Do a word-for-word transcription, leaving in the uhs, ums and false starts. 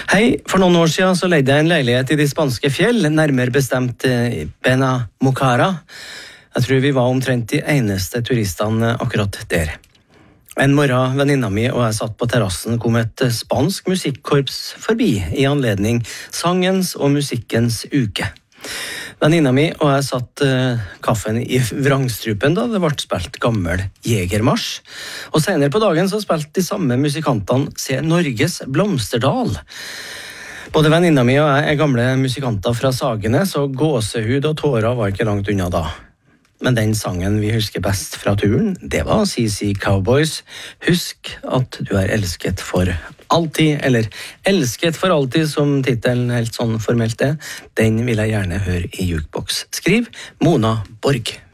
Hei, for noen år siden så leide jeg en leilighet i de spanske fjell, nærmere bestemt Benamocara. Jeg tror vi var omtrent de eneste turistene akkurat der. En morgen venninna mi og jeg satt på terrassen kom et spansk musikkorps forbi i anledning sangens og musikkens uke. Venninna mi og jeg satt uh, kaffen i vrangstrupen da det ble spilt gammel jegermarsj. Og senere på dagen så spilte de samme musikantene Se Norges Blomsterdal. Både venninna mi og jeg er gamle musikanter fra Sagene, så gåsehud og tårer var ikke langt unna da. Men den sangen vi husker best fra turen, det var C C Cowboys. Husk at du er elsket for alltid, eller elsket for alltid som titelen helt sånn formelt er. Den vil jeg gjerne høre i Jukebox. Skriv Mona Borg.